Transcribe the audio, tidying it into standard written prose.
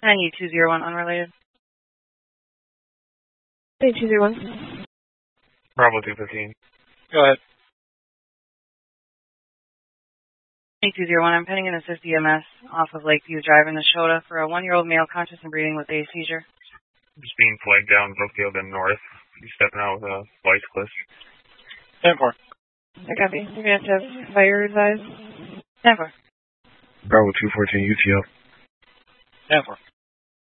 U201 unrelated. 201. Bravo 215. Go ahead. 201, I'm pending an assist EMS off of Lakeview Drive in Nashotah for a 1-year-old male conscious and breathing with a seizure. Just being flagged down Brookfield and North. He's stepping out with a bicyclist. 10-4. I copy. You're going to have to fire his eyes. 10-4. Bravo 214 UTL. 10-4.